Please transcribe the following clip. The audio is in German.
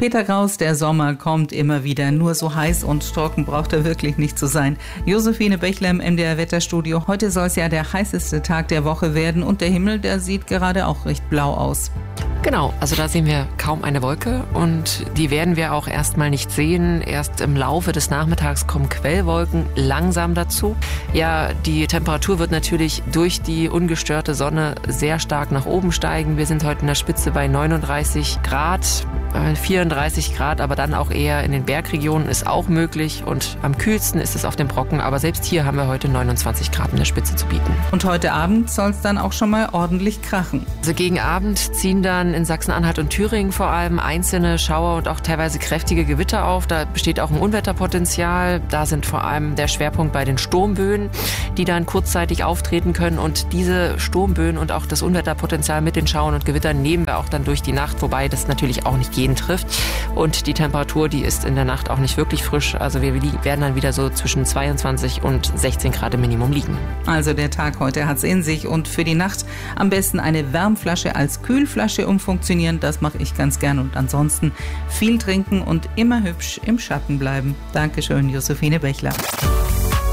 Peter Kraus, der Sommer kommt immer wieder. Nur so heiß und trocken braucht er wirklich nicht zu sein. Josephine Bechler im MDR Wetterstudio. Heute soll es ja der heißeste Tag der Woche werden und der Himmel, der sieht gerade auch recht blau aus. Genau, also da sehen wir kaum eine Wolke und die werden wir auch erstmal nicht sehen. Erst im Laufe des Nachmittags kommen Quellwolken langsam dazu. Ja, die Temperatur wird natürlich durch die ungestörte Sonne sehr stark nach oben steigen. Wir sind heute in der Spitze bei 39 Grad, 34 Grad, aber dann auch eher in den Bergregionen ist auch möglich und am kühlsten ist es auf dem Brocken, aber selbst hier haben wir heute 29 Grad in der Spitze zu bieten. Und heute Abend soll es dann auch schon mal ordentlich krachen. Also gegen Abend ziehen dann in Sachsen-Anhalt und Thüringen vor allem einzelne Schauer und auch teilweise kräftige Gewitter auf. Da besteht auch ein Unwetterpotenzial. Da sind vor allem der Schwerpunkt bei den Sturmböen, die dann kurzzeitig auftreten können. Und diese Sturmböen und auch das Unwetterpotenzial mit den Schauern und Gewittern nehmen wir auch dann durch die Nacht, wobei das natürlich auch nicht jeden trifft. Und die Temperatur, die ist in der Nacht auch nicht wirklich frisch. Also wir werden dann wieder so zwischen 22 und 16 Grad im Minimum liegen. Also der Tag heute hat es in sich und für die Nacht am besten eine Wärmflasche als Kühlflasche umfunktionieren. Das mache ich ganz gern und ansonsten viel trinken und immer hübsch im Schatten bleiben. Dankeschön, Josephine Bechler.